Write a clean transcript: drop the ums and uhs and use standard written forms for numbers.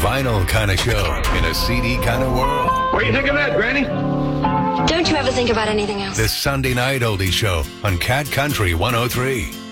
vinyl kind of show in a CD kind of world. What do you think of that, Granny? Don't you ever think about anything else? This Sunday night oldie show on Cat Country 103.